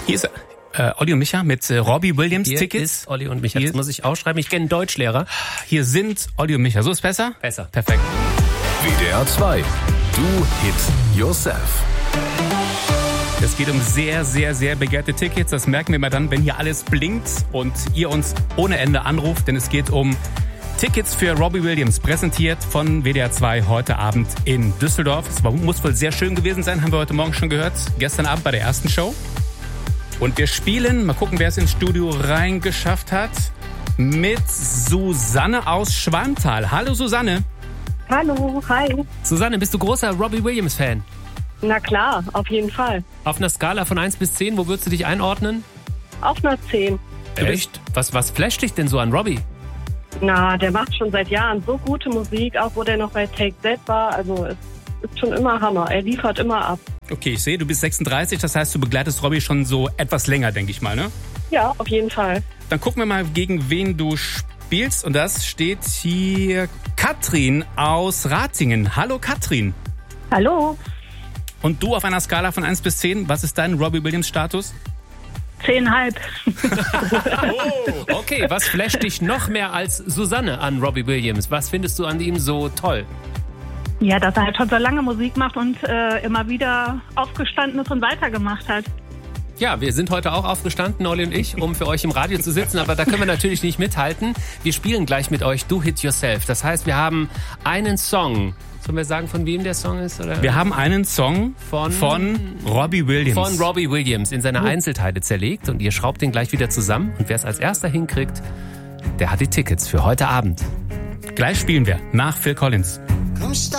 Hier ist Olli und Micha mit Robbie Williams Hier Tickets. Ist Olli und Micha. Das muss ich ausschreiben. Ich kenne einen Deutschlehrer. Hier sind Olli und Micha. So ist besser? Besser. Perfekt. WDR 2. Do Hit Yourself. Es geht um sehr, sehr, sehr begehrte Tickets. Das merken wir mal dann, wenn hier alles blinkt und ihr uns ohne Ende anruft. Denn es geht um Tickets für Robbie Williams, präsentiert von WDR 2 heute Abend in Düsseldorf. Es muss wohl sehr schön gewesen sein, haben wir heute Morgen schon gehört. Gestern Abend bei der ersten Show. Und wir spielen, mal gucken, wer es ins Studio reingeschafft hat, mit Susanne aus Schwanthaal. Hallo Susanne. Hallo, hi. Susanne, bist du großer Robbie Williams-Fan? Na klar, auf jeden Fall. Auf einer Skala von 1 bis 10, wo würdest du dich einordnen? Auf einer 10. Echt? Was flasht dich denn so an Robbie? Na, der macht schon seit Jahren so gute Musik, auch wo der noch bei Take That war. Also es ist schon immer Hammer. Er liefert immer ab. Okay, ich sehe, du bist 36, das heißt, du begleitest Robbie schon so etwas länger, denke ich mal, ne? Ja, auf jeden Fall. Dann gucken wir mal, gegen wen du spielst. Und das steht hier Katrin aus Ratingen. Hallo Katrin. Hallo. Und du auf einer Skala von 1 bis 10, was ist dein Robbie Williams Status? 10,5. Okay, was flasht dich noch mehr als Susanne an Robbie Williams? Was findest du an ihm so toll? Ja, dass er halt schon so lange Musik macht und immer wieder aufgestanden ist und weitergemacht hat. Ja, wir sind heute auch aufgestanden, Olli und ich, um für euch im Radio zu sitzen, aber da können wir natürlich nicht mithalten. Wir spielen gleich mit euch Do Hit Yourself. Das heißt, wir haben einen Song. Sollen wir sagen, von wem der Song ist? Oder? Wir haben einen Song von Robbie Williams. Von Robbie Williams in seine Einzelteile zerlegt und ihr schraubt den gleich wieder zusammen. Und wer es als erster hinkriegt, der hat die Tickets für heute Abend. Gleich spielen wir nach Phil Collins.